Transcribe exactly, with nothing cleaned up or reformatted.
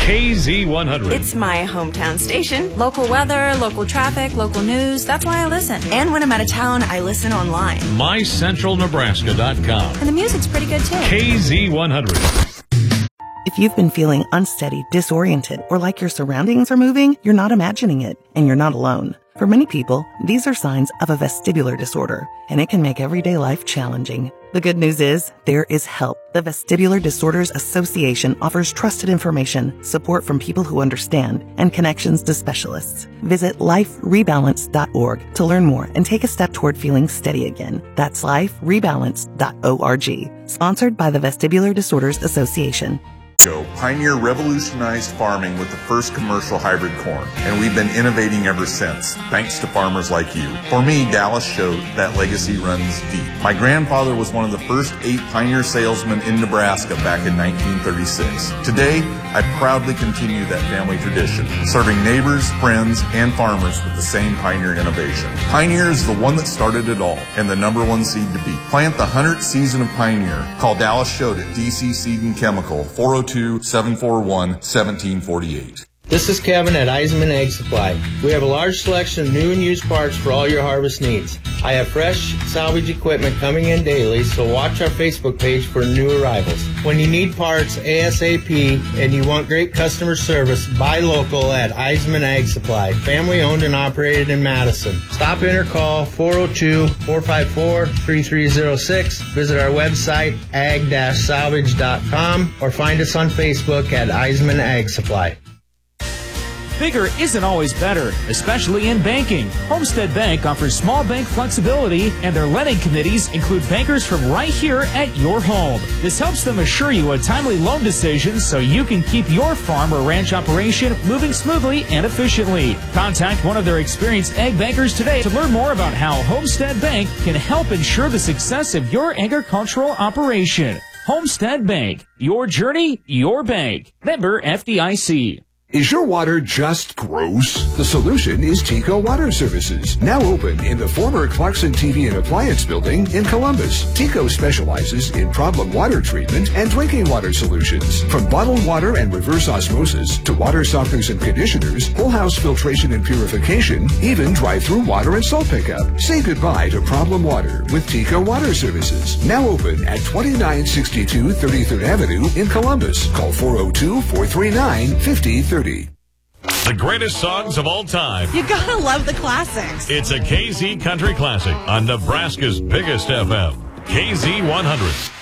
K Z one hundred. It's my hometown station. Local weather, local traffic, local news. That's why I listen. And when I'm out of town, I listen online. my central nebraska dot com. And the music's pretty good, too. K Z one hundred. If you've been feeling unsteady, disoriented, or like your surroundings are moving, you're not imagining it, and you're not alone. For many people, these are signs of a vestibular disorder, and it can make everyday life challenging. The good news is, there is help. The Vestibular Disorders Association offers trusted information, support from people who understand, and connections to specialists. Visit life rebalance dot org to learn more and take a step toward feeling steady again. That's life rebalance dot org. Sponsored by the Vestibular Disorders Association. Pioneer revolutionized farming with the first commercial hybrid corn, and we've been innovating ever since, thanks to farmers like you. For me, Dallas showed that legacy runs deep. My grandfather was one of the first eight Pioneer salesmen in Nebraska back in nineteen thirty-six. Today, I proudly continue that family tradition, serving neighbors, friends, and farmers with the same Pioneer innovation. Pioneer is the one that started it all, and the number one seed to beat. Plant the hundredth season of Pioneer. Call Dallas Showed at D C Seed and Chemical, four oh two, seven four one, one seven four eight. This is Kevin at Eisenman Ag Supply. We have a large selection of new and used parts for all your harvest needs. I have fresh salvage equipment coming in daily, so watch our Facebook page for new arrivals. When you need parts ASAP and you want great customer service, buy local at Eisenman Ag Supply, family owned and operated in Madison. Stop in or call four oh two, four five four, three three oh six. Visit our website ag dash salvage dot com or find us on Facebook at Eisenman Ag Supply. Bigger isn't always better, especially in banking. Homestead Bank offers small bank flexibility, and their lending committees include bankers from right here at your home. This helps them assure you a timely loan decision so you can keep your farm or ranch operation moving smoothly and efficiently. Contact one of their experienced ag bankers today to learn more about how Homestead Bank can help ensure the success of your agricultural operation. Homestead Bank, your journey, your bank. Member F D I C. Is your water just gross? The solution is Tico Water Services, now open in the former Clarkson T V and Appliance building in Columbus. Tico specializes in problem water treatment and drinking water solutions. From bottled water and reverse osmosis to water softeners and conditioners, whole house filtration and purification, even drive-through water and salt pickup. Say goodbye to problem water with Tico Water Services, now open at twenty-nine sixty-two thirty-third Avenue in Columbus. Call four oh two, four three nine, five oh thirty. The greatest songs of all time. You gotta love the classics. It's a K Z Country Classic on Nebraska's biggest F M, K Z one hundred.